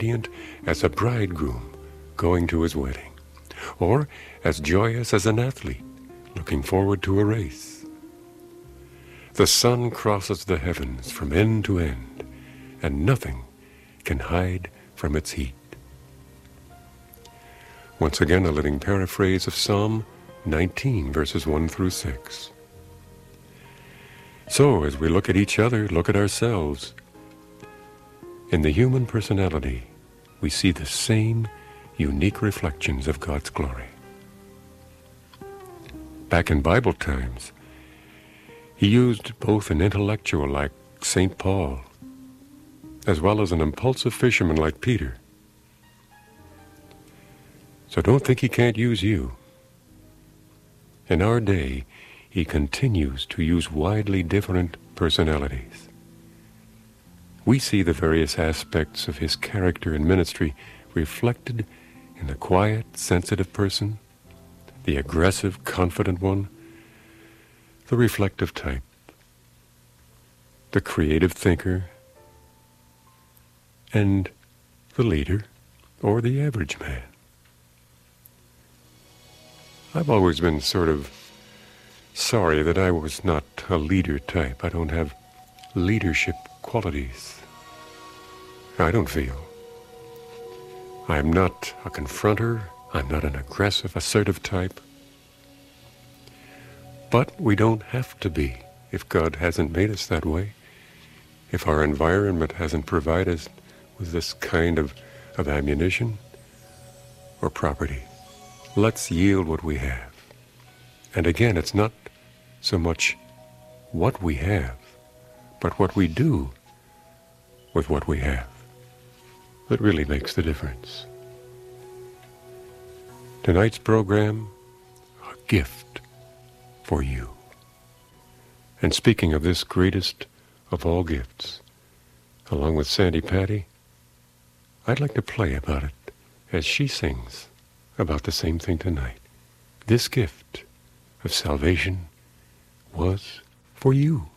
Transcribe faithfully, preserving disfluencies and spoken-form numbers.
radiant as a bridegroom going to his wedding, or as joyous as an athlete looking forward to a race. The sun crosses the heavens from end to end, and nothing can hide from its heat. Once again, a living paraphrase of Psalm nineteen, verses one through six. So, as we look at each other, look at ourselves, in the human personality, we see the same unique reflections of God's glory. Back in Bible times, he used both an intellectual like Saint Paul, as well as an impulsive fisherman like Peter. So don't think he can't use you. In our day, he continues to use widely different personalities. We see the various aspects of his character and ministry reflected in the quiet, sensitive person, the aggressive, confident one, the reflective type, the creative thinker, and the leader, or the average man. I've always been sort of sorry that I was not a leader type. I don't have leadership qualities. I don't feel. I'm not a confronter. I'm not an aggressive, assertive type. But we don't have to be if God hasn't made us that way, if our environment hasn't provided us with this kind of, of ammunition or property. Let's yield what we have. And again, it's not so much what we have, but what we do with what we have that really makes the difference. Tonight's program, a gift for you. And speaking of this greatest of all gifts, along with Sandi Patty, I'd like to play about it as she sings about the same thing tonight. This gift of salvation was for you.